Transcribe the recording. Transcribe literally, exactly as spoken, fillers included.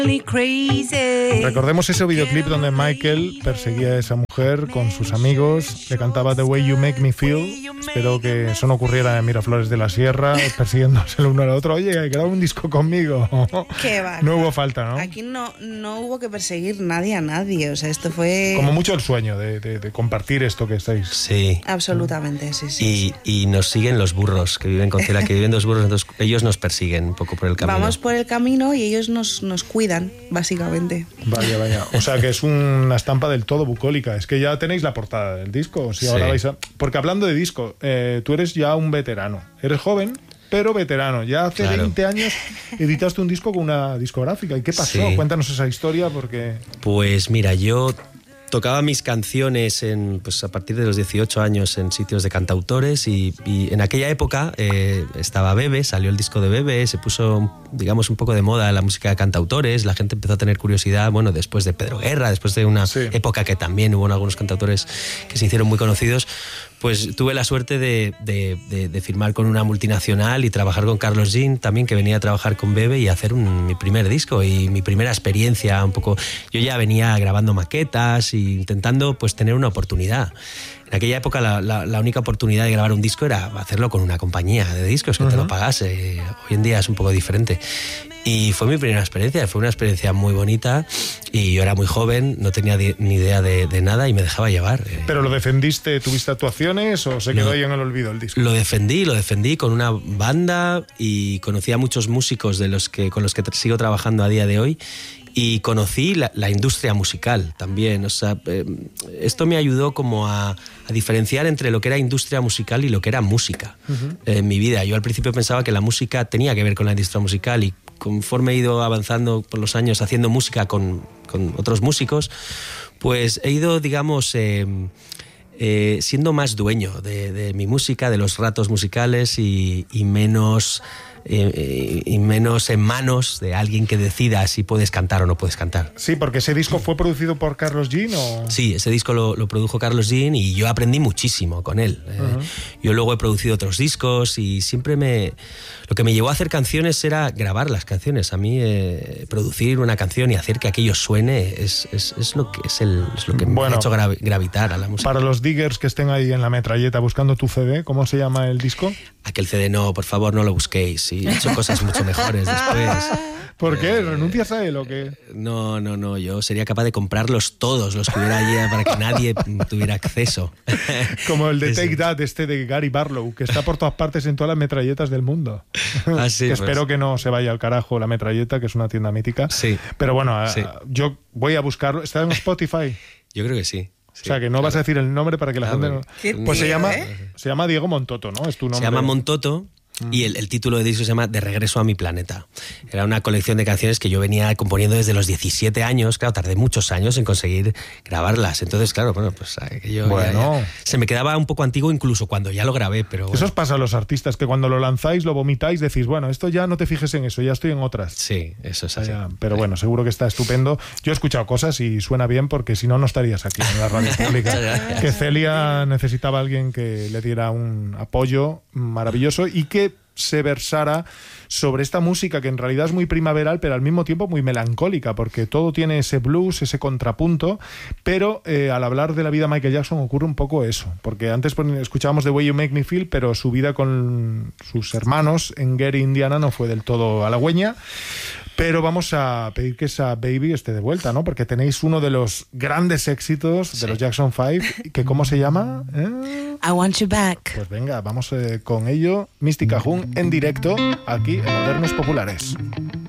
Recordemos ese videoclip donde Michael perseguía a esa mujer con sus amigos, le cantaba The Way You Make Me Feel. Espero que eso no ocurriera en Miraflores de la Sierra, persiguiéndose el uno al otro. Oye, graba un disco conmigo. ¿Qué va? No hubo falta, ¿no? Aquí no, no hubo que perseguir nadie a nadie. O sea, esto fue... Como mucho el sueño de, de, de compartir esto que estáis. Sí. Absolutamente, sí, sí. Y, sí. y nos siguen los burros, que viven con Cela, que viven dos burros, entonces ellos nos persiguen un poco por el camino. Vamos por el camino y ellos nos, nos cuidan, básicamente. Vaya, vaya. O sea, que es una estampa del todo bucólica. Es que ya tenéis la portada del disco. Si ahora Sí. vais a... Porque hablando de disco, eh, tú eres ya un veterano. Eres joven, pero veterano. Ya hace Claro. veinte años editaste un disco con una discográfica. ¿Y qué pasó? Sí. Cuéntanos esa historia porque... Pues mira, yo tocaba mis canciones en, pues a partir de los dieciocho años en sitios de cantautores y, y en aquella época eh, estaba Bebe, salió el disco de Bebe, se puso, digamos, un poco de moda la música de cantautores, la gente empezó a tener curiosidad, bueno, después de Pedro Guerra, después de una Sí. época que también hubo algunos cantautores que se hicieron muy conocidos, pues tuve la suerte de, de, de, de firmar con una multinacional y trabajar con Carlos Jean también, que venía a trabajar con Bebe y hacer un, mi primer disco y mi primera experiencia un poco. Yo ya venía grabando maquetas e intentando pues tener una oportunidad. En aquella época la, la, la única oportunidad de grabar un disco era hacerlo con una compañía de discos que uh-huh. te lo pagase. Hoy en día es un poco diferente. Y fue mi primera experiencia, fue una experiencia muy bonita y yo era muy joven, no tenía di- ni idea de, de nada y me dejaba llevar. ¿Pero lo defendiste, tuviste actuaciones o se quedó no, ahí en el olvido el disco? Lo defendí, lo defendí con una banda y conocí a muchos músicos de los que, con los que sigo trabajando a día de hoy. Y conocí la, la industria musical también. O sea, eh, esto me ayudó como a, a diferenciar entre lo que era industria musical y lo que era música uh-huh. eh, en mi vida. Yo al principio pensaba que la música tenía que ver con la industria musical y conforme he ido avanzando por los años haciendo música con, con otros músicos, pues he ido, digamos... Eh, Eh, siendo más dueño de, de mi música, de los ratos musicales y, y menos eh, y menos en manos de alguien que decida si puedes cantar o no puedes cantar. Sí, porque ese disco fue producido por Carlos Jean o... Sí, ese disco lo, lo produjo Carlos Jean y yo aprendí muchísimo con él. Uh-huh. Eh, yo luego he producido otros discos y siempre me... Lo que me llevó a hacer canciones era grabar las canciones. A mí eh, producir una canción y hacer que aquello suene es, es, es lo que, es el, es lo que bueno, me ha hecho gra- gravitar a la música. Para los diggers que estén ahí en la metralleta buscando tu C D, ¿cómo se llama el disco? Aquel C D no, por favor, no lo busquéis. Sí, he hecho cosas mucho mejores después. ¿Por qué? Eh, ¿Renuncias a él o qué? No, no, no. Yo sería capaz de comprarlos todos los que hubiera allí para que nadie tuviera acceso. Como el de Take That, este de Gary Barlow, que está por todas partes en todas las metralletas del mundo. Ah, sí, que pues. Espero que no se vaya al carajo la metralleta, que es una tienda mítica. Sí. Pero bueno, sí. yo voy a buscarlo. ¿Está en Spotify? Yo creo que sí. Sí, o sea, que no claro. vas a decir el nombre para que la ah, gente no... ¿Qué pues tío, se llama, eh? se llama Diego Montoto, ¿no? Es tu nombre. Se llama Montoto. Y el, el título de disco se llama De regreso a mi planeta. Era una colección de canciones que yo venía componiendo desde los diecisiete años. Claro, tardé muchos años en conseguir grabarlas. Entonces, claro, bueno, pues yo bueno. ya, ya, se me quedaba un poco antiguo incluso cuando ya lo grabé. Pero bueno. Eso os pasa a los artistas, que cuando lo lanzáis, lo vomitáis, decís, bueno, esto ya no te fijes en eso, ya estoy en otras. Sí, eso es así. Ya, pero bueno, seguro que está estupendo. Yo he escuchado cosas y suena bien porque si no, no estarías aquí en la radio pública. Que Celia necesitaba a alguien que le diera un apoyo maravilloso y que se versara sobre esta música que en realidad es muy primaveral pero al mismo tiempo muy melancólica porque todo tiene ese blues, ese contrapunto, pero eh, al hablar de la vida de Michael Jackson ocurre un poco eso, porque antes escuchábamos The Way You Make Me Feel, pero su vida con sus hermanos en Gary, Indiana no fue del todo halagüeña. Pero vamos a pedir que esa Baby esté de vuelta, ¿no? Porque tenéis uno de los grandes éxitos sí. de los Jackson Five, que ¿cómo se llama? ¿Eh? I Want You Back. Pues venga, vamos eh, con ello. Mystic Cajun en directo, aquí en Modernos Populares.